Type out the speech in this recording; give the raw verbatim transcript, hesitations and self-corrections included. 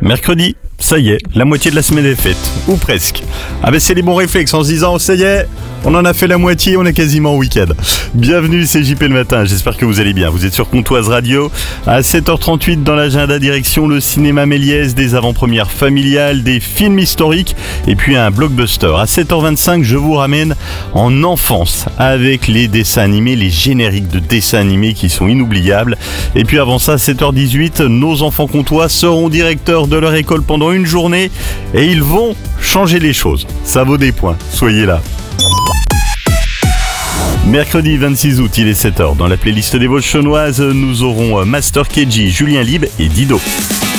Mercredi, ça y est, la moitié de la semaine est faite, ou presque. Ah ben c'est les bons réflexes en se disant, ça y est, on en a fait la moitié, on est quasiment au week-end. Bienvenue, c'est J P le matin, j'espère que vous allez bien. Vous êtes sur Comtoise Radio, à sept heures trente-huit dans l'agenda direction le cinéma Méliès, des avant-premières familiales, des films historiques et puis un blockbuster. À sept heures vingt-cinq, je vous ramène en enfance avec les dessins animés, les génériques de dessins animés qui sont inoubliables. Et puis avant ça, à sept heures dix-huit, nos enfants comtois seront directeurs de leur école pendant une journée et ils vont changer les choses. Ça vaut des points, soyez là. Mercredi vingt-six août, il est sept heures. Dans la playlist des Vosges chaunoises, nous aurons Master K G, Julien Lieb et Dido.